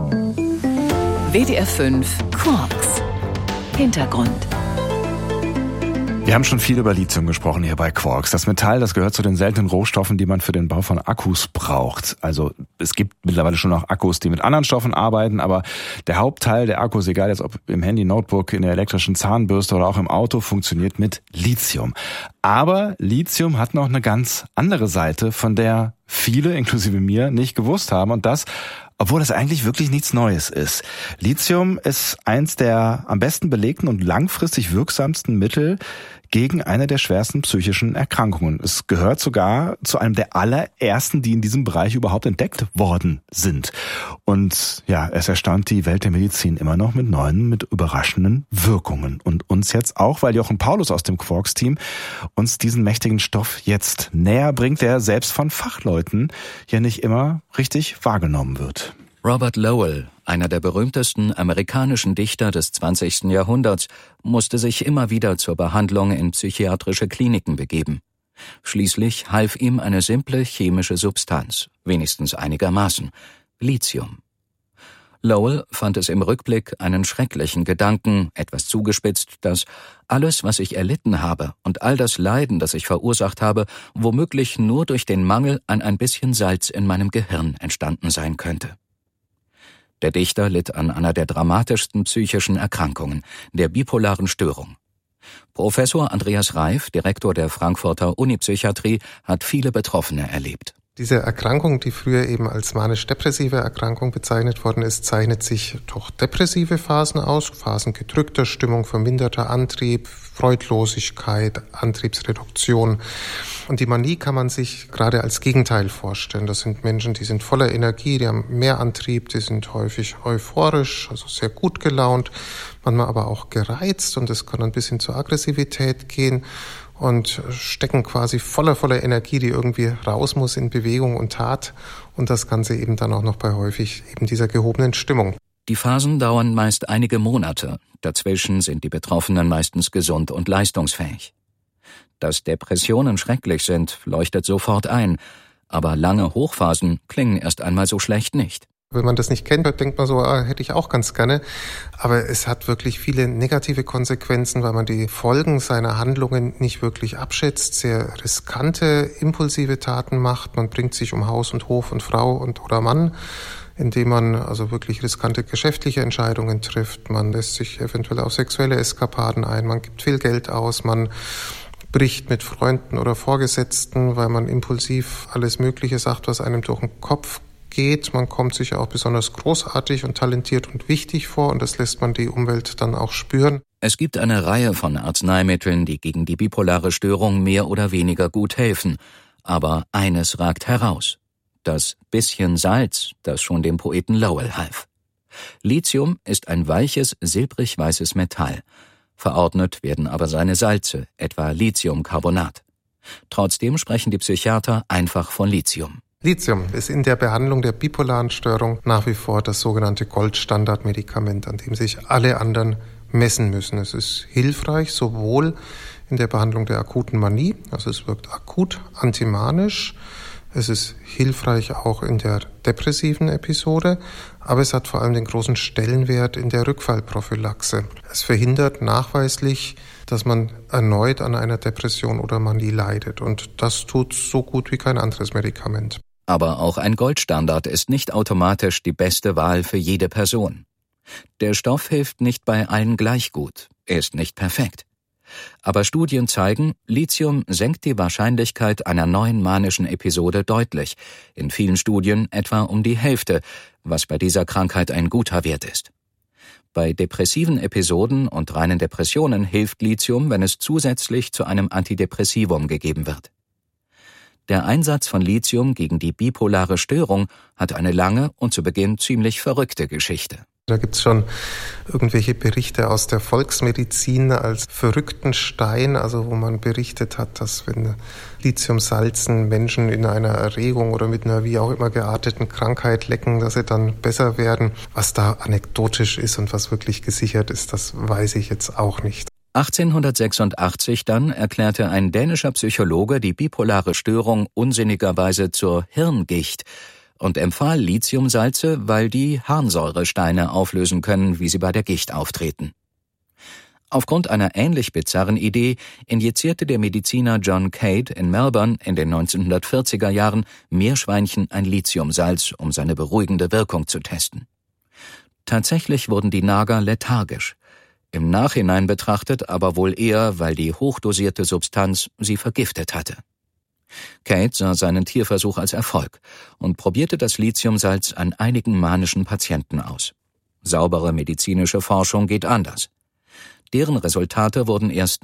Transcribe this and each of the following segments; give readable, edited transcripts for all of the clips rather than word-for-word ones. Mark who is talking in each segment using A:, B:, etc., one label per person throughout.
A: WDR 5 Quarks. Hintergrund.
B: Wir haben schon viel über Lithium gesprochen hier bei Quarks. Das Metall, das gehört zu den seltenen Rohstoffen, die man für den Bau von Akkus braucht. Also es gibt mittlerweile schon noch Akkus, die mit anderen Stoffen arbeiten, aber der Hauptteil der Akkus, egal jetzt ob im Handy, Notebook, in der elektrischen Zahnbürste oder auch im Auto, funktioniert mit Lithium. Aber Lithium hat noch eine ganz andere Seite, von der viele, inklusive mir, nicht gewusst haben, und das, obwohl das eigentlich wirklich nichts Neues ist. Lithium ist eins der am besten belegten und langfristig wirksamsten Mittel gegen eine der schwersten psychischen Erkrankungen. Es gehört sogar zu einem der allerersten, die in diesem Bereich überhaupt entdeckt worden sind. Und ja, es erstaunt die Welt der Medizin immer noch mit neuen, mit überraschenden Wirkungen. Und uns jetzt auch, weil Jochen Paulus aus dem Quarks-Team uns diesen mächtigen Stoff jetzt näher bringt, der selbst von Fachleuten ja nicht immer richtig wahrgenommen wird.
C: Robert Lowell, einer der berühmtesten amerikanischen Dichter des 20. Jahrhunderts, musste sich immer wieder zur Behandlung in psychiatrische Kliniken begeben. Schließlich half ihm eine simple chemische Substanz, wenigstens einigermaßen: Lithium. Lowell fand es im Rückblick einen schrecklichen Gedanken, etwas zugespitzt, dass alles, was ich erlitten habe und all das Leiden, das ich verursacht habe, womöglich nur durch den Mangel an ein bisschen Salz in meinem Gehirn entstanden sein könnte. Der Dichter litt an einer der dramatischsten psychischen Erkrankungen, der bipolaren Störung. Professor Andreas Reif, Direktor der Frankfurter Unipsychiatrie, hat viele Betroffene erlebt.
D: Diese Erkrankung, die früher eben als manisch-depressive Erkrankung bezeichnet worden ist, zeichnet sich durch depressive Phasen aus, Phasen gedrückter Stimmung, verminderter Antrieb, Freudlosigkeit, Antriebsreduktion. Und die Manie kann man sich gerade als Gegenteil vorstellen. Das sind Menschen, die sind voller Energie, die haben mehr Antrieb, die sind häufig euphorisch, also sehr gut gelaunt, manchmal aber auch gereizt, und es kann ein bisschen zur Aggressivität gehen und stecken quasi voller Energie, die irgendwie raus muss in Bewegung und Tat, und das Ganze eben dann auch noch bei häufig eben dieser gehobenen Stimmung.
C: Die Phasen dauern meist einige Monate. Dazwischen sind die Betroffenen meistens gesund und leistungsfähig. Dass Depressionen schrecklich sind, leuchtet sofort ein, aber lange Hochphasen klingen erst einmal so schlecht nicht.
D: Wenn man das nicht kennt, denkt man so, hätte ich auch ganz gerne. Aber es hat wirklich viele negative Konsequenzen, weil man die Folgen seiner Handlungen nicht wirklich abschätzt, sehr riskante, impulsive Taten macht. Man bringt sich um Haus und Hof und Frau und oder Mann, indem man also wirklich riskante geschäftliche Entscheidungen trifft. Man lässt sich eventuell auf sexuelle Eskapaden ein, man gibt viel Geld aus, man bricht mit Freunden oder Vorgesetzten, weil man impulsiv alles Mögliche sagt, was einem durch den Kopf geht. Man kommt sich auch besonders großartig und talentiert und wichtig vor, und das lässt man die Umwelt dann auch spüren.
C: Es gibt eine Reihe von Arzneimitteln, die gegen die bipolare Störung mehr oder weniger gut helfen. Aber eines ragt heraus: das bisschen Salz, das schon dem Poeten Lowell half. Lithium ist ein weiches, silbrig-weißes Metall. Verordnet werden aber seine Salze, etwa Lithiumcarbonat. Trotzdem sprechen die Psychiater einfach von Lithium.
D: Lithium ist in der Behandlung der bipolaren Störung nach wie vor das sogenannte Goldstandardmedikament, an dem sich alle anderen messen müssen. Es ist hilfreich, sowohl in der Behandlung der akuten Manie, also es wirkt akut antimanisch. Es ist hilfreich auch in der depressiven Episode, aber es hat vor allem den großen Stellenwert in der Rückfallprophylaxe. Es verhindert nachweislich, dass man erneut an einer Depression oder Manie leidet, und das tut so gut wie kein anderes Medikament.
C: Aber auch ein Goldstandard ist nicht automatisch die beste Wahl für jede Person. Der Stoff hilft nicht bei allen gleich gut, er ist nicht perfekt. Aber Studien zeigen, Lithium senkt die Wahrscheinlichkeit einer neuen manischen Episode deutlich, in vielen Studien etwa um die Hälfte, was bei dieser Krankheit ein guter Wert ist. Bei depressiven Episoden und reinen Depressionen hilft Lithium, wenn es zusätzlich zu einem Antidepressivum gegeben wird. Der Einsatz von Lithium gegen die bipolare Störung hat eine lange und zu Beginn ziemlich verrückte Geschichte.
D: Da gibt's schon irgendwelche Berichte aus der Volksmedizin als verrückten Stein, also wo man berichtet hat, dass wenn Lithiumsalzen Menschen in einer Erregung oder mit einer wie auch immer gearteten Krankheit lecken, dass sie dann besser werden. Was da anekdotisch ist und was wirklich gesichert ist, das weiß ich jetzt auch nicht.
C: 1886 dann erklärte ein dänischer Psychologe die bipolare Störung unsinnigerweise zur Hirngicht und empfahl Lithiumsalze, weil die Harnsäuresteine auflösen können, wie sie bei der Gicht auftreten. Aufgrund einer ähnlich bizarren Idee injizierte der Mediziner John Cade in Melbourne in den 1940er Jahren Meerschweinchen ein Lithiumsalz, um seine beruhigende Wirkung zu testen. Tatsächlich wurden die Nager lethargisch. Im Nachhinein betrachtet aber wohl eher, weil die hochdosierte Substanz sie vergiftet hatte. Cade sah seinen Tierversuch als Erfolg und probierte das Lithiumsalz an einigen manischen Patienten aus. Saubere medizinische Forschung geht anders. Deren Resultate wurden erst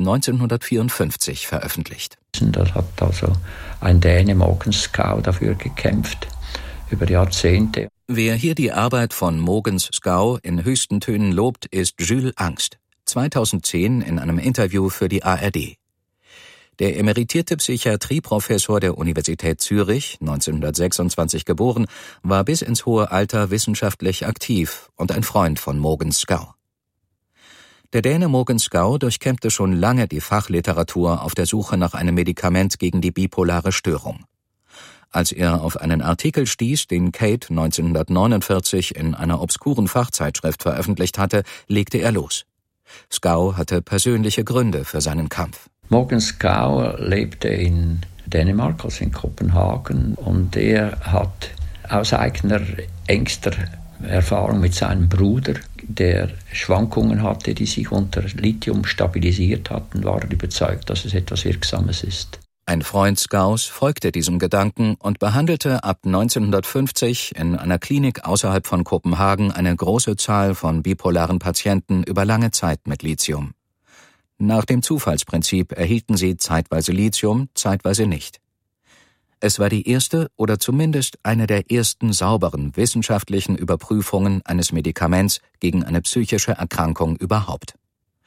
C: 1954 veröffentlicht.
E: Da hat also ein Däne, Mogens Schou, dafür gekämpft, über Jahrzehnte.
C: Wer hier die Arbeit von Mogens Schou in höchsten Tönen lobt, ist Jules Angst, 2010 in einem Interview für die ARD. Der emeritierte Psychiatrieprofessor der Universität Zürich, 1926 geboren, war bis ins hohe Alter wissenschaftlich aktiv und ein Freund von Mogens Schou. Der Däne Mogens Schou durchkämmte schon lange die Fachliteratur auf der Suche nach einem Medikament gegen die bipolare Störung. Als er auf einen Artikel stieß, den Cade 1949 in einer obskuren Fachzeitschrift veröffentlicht hatte, legte er los. Schou hatte persönliche Gründe für seinen Kampf.
E: Mogens Schou lebte in Dänemark, also in Kopenhagen, und er hat aus eigener engster Erfahrung mit seinem Bruder, der Schwankungen hatte, die sich unter Lithium stabilisiert hatten, war er überzeugt, dass es etwas Wirksames ist.
C: Ein Freund Schous folgte diesem Gedanken und behandelte ab 1950 in einer Klinik außerhalb von Kopenhagen eine große Zahl von bipolaren Patienten über lange Zeit mit Lithium. Nach dem Zufallsprinzip erhielten sie zeitweise Lithium, zeitweise nicht. Es war die erste oder zumindest eine der ersten sauberen wissenschaftlichen Überprüfungen eines Medikaments gegen eine psychische Erkrankung überhaupt.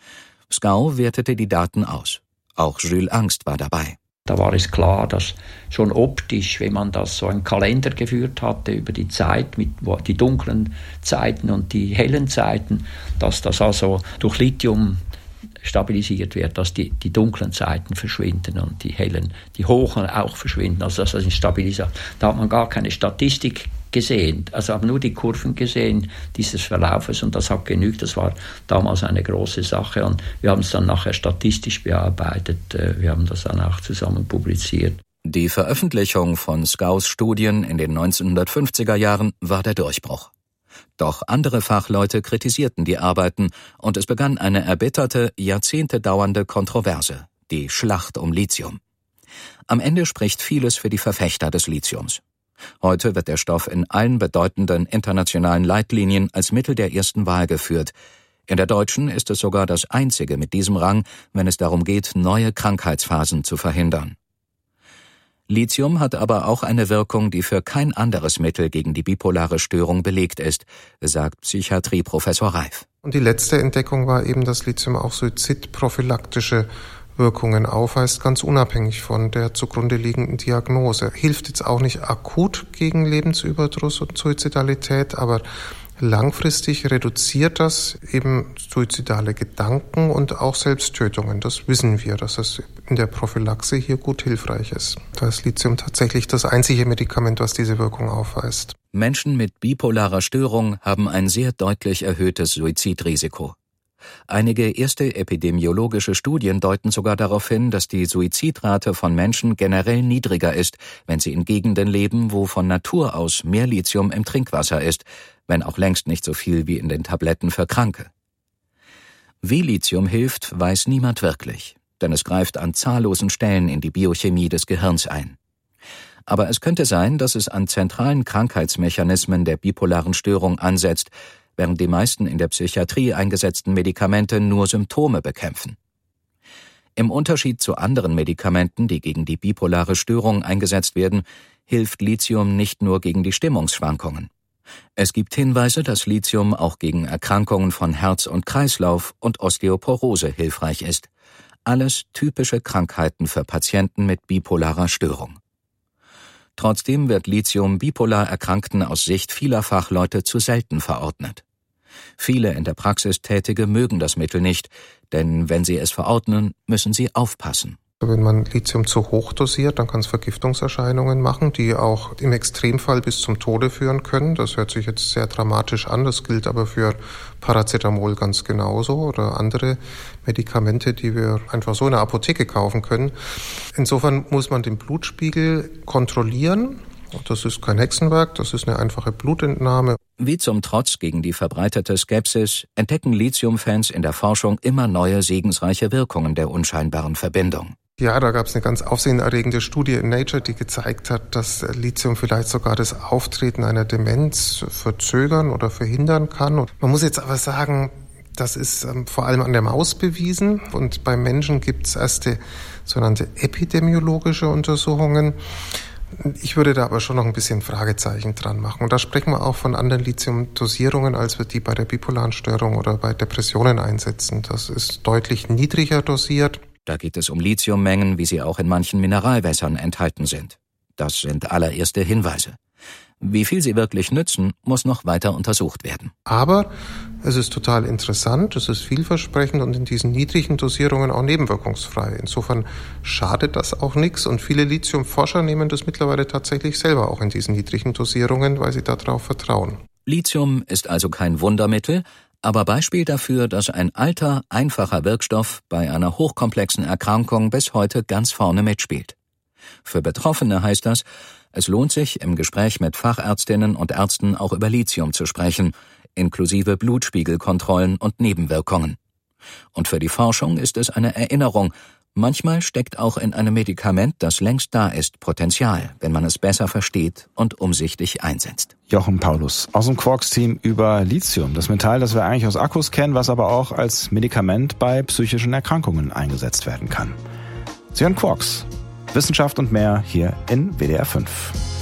C: Schou wertete die Daten aus. Auch Jules Angst war dabei.
E: Da war es klar, dass schon optisch, wenn man das so einen Kalender geführt hatte über die Zeit, mit die dunklen Zeiten und die hellen Zeiten, dass das also durch Lithium stabilisiert wird, dass die dunklen Zeiten verschwinden und die hellen, die hohen auch verschwinden. Also das ist eine Stabilisation. Da hat man gar keine Statistik gesehen, also haben nur die Kurven gesehen dieses Verlaufes und das hat genügt. Das war damals eine große Sache und wir haben es dann nachher statistisch bearbeitet. Wir haben das dann auch zusammen publiziert.
C: Die Veröffentlichung von Schous Studien in den 1950er Jahren war der Durchbruch. Doch andere Fachleute kritisierten die Arbeiten und es begann eine erbitterte, Jahrzehnte dauernde Kontroverse, die Schlacht um Lithium. Am Ende spricht vieles für die Verfechter des Lithiums. Heute wird der Stoff in allen bedeutenden internationalen Leitlinien als Mittel der ersten Wahl geführt. In der deutschen ist es sogar das einzige mit diesem Rang, wenn es darum geht, neue Krankheitsphasen zu verhindern. Lithium hat aber auch eine Wirkung, die für kein anderes Mittel gegen die bipolare Störung belegt ist, sagt Psychiatrieprofessor Reif.
D: Und die letzte Entdeckung war eben, dass Lithium auch suizidprophylaktische Wirkungen aufweist, ganz unabhängig von der zugrunde liegenden Diagnose. Hilft jetzt auch nicht akut gegen Lebensüberdruss und Suizidalität, aber langfristig reduziert das eben suizidale Gedanken und auch Selbsttötungen. Das wissen wir, dass es in der Prophylaxe hier gut hilfreich ist. Da ist Lithium tatsächlich das einzige Medikament, was diese Wirkung aufweist.
C: Menschen mit bipolarer Störung haben ein sehr deutlich erhöhtes Suizidrisiko. Einige erste epidemiologische Studien deuten sogar darauf hin, dass die Suizidrate von Menschen generell niedriger ist, wenn sie in Gegenden leben, wo von Natur aus mehr Lithium im Trinkwasser ist, wenn auch längst nicht so viel wie in den Tabletten für Kranke. Wie Lithium hilft, weiß niemand wirklich, denn es greift an zahllosen Stellen in die Biochemie des Gehirns ein. Aber es könnte sein, dass es an zentralen Krankheitsmechanismen der bipolaren Störung ansetzt, während die meisten in der Psychiatrie eingesetzten Medikamente nur Symptome bekämpfen. Im Unterschied zu anderen Medikamenten, die gegen die bipolare Störung eingesetzt werden, hilft Lithium nicht nur gegen die Stimmungsschwankungen. Es gibt Hinweise, dass Lithium auch gegen Erkrankungen von Herz und Kreislauf und Osteoporose hilfreich ist. Alles typische Krankheiten für Patienten mit bipolarer Störung. Trotzdem wird Lithium bipolar Erkrankten aus Sicht vieler Fachleute zu selten verordnet. Viele in der Praxis Tätige mögen das Mittel nicht, denn wenn sie es verordnen, müssen sie aufpassen.
D: Wenn man Lithium zu hoch dosiert, dann kann es Vergiftungserscheinungen machen, die auch im Extremfall bis zum Tode führen können. Das hört sich jetzt sehr dramatisch an, das gilt aber für Paracetamol ganz genauso oder andere Medikamente, die wir einfach so in der Apotheke kaufen können. Insofern muss man den Blutspiegel kontrollieren. Das ist kein Hexenwerk, das ist eine einfache Blutentnahme.
C: Wie zum Trotz gegen die verbreitete Skepsis entdecken Lithium-Fans in der Forschung immer neue segensreiche Wirkungen der unscheinbaren Verbindung.
D: Ja, da gab es eine ganz aufsehenerregende Studie in Nature, die gezeigt hat, dass Lithium vielleicht sogar das Auftreten einer Demenz verzögern oder verhindern kann. Und man muss jetzt aber sagen, das ist vor allem an der Maus bewiesen. Und beim Menschen gibt es erste sogenannte epidemiologische Untersuchungen. Ich würde da aber schon noch ein bisschen Fragezeichen dran machen. Und da sprechen wir auch von anderen Lithiumdosierungen, als wir die bei der bipolaren Störung oder bei Depressionen einsetzen. Das ist deutlich niedriger dosiert.
C: Da geht es um Lithiummengen, wie sie auch in manchen Mineralwässern enthalten sind. Das sind allererste Hinweise. Wie viel sie wirklich nützen, muss noch weiter untersucht werden.
D: Aber es ist total interessant, es ist vielversprechend und in diesen niedrigen Dosierungen auch nebenwirkungsfrei. Insofern schadet das auch nichts und viele Lithiumforscher nehmen das mittlerweile tatsächlich selber auch in diesen niedrigen Dosierungen, weil sie darauf vertrauen.
C: Lithium ist also kein Wundermittel, aber Beispiel dafür, dass ein alter, einfacher Wirkstoff bei einer hochkomplexen Erkrankung bis heute ganz vorne mitspielt. Für Betroffene heißt das, es lohnt sich, im Gespräch mit Fachärztinnen und Ärzten auch über Lithium zu sprechen, inklusive Blutspiegelkontrollen und Nebenwirkungen. Und für die Forschung ist es eine Erinnerung. Manchmal steckt auch in einem Medikament, das längst da ist, Potenzial, wenn man es besser versteht und umsichtig einsetzt.
B: Jochen Paulus aus dem Quarks-Team über Lithium, das Metall, das wir eigentlich aus Akkus kennen, was aber auch als Medikament bei psychischen Erkrankungen eingesetzt werden kann. Sie hören Quarks. Wissenschaft und mehr hier in WDR 5.